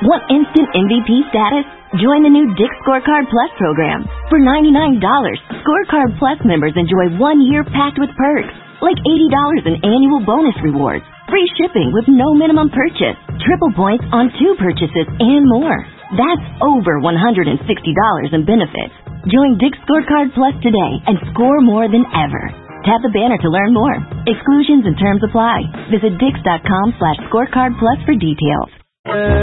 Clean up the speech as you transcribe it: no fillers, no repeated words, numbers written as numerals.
Want instant MVP status? Join the new Dick Scorecard Plus program. For $99, Scorecard Plus members enjoy 1 year packed with perks, like $80 in annual bonus rewards, free shipping with no minimum purchase, triple points on 2 purchases, and more. That's over $160 in benefits. Join Dick Scorecard Plus today and score more than ever. Tap the banner to learn more. Exclusions and terms apply. Visit Dix.com/scorecard plus for details.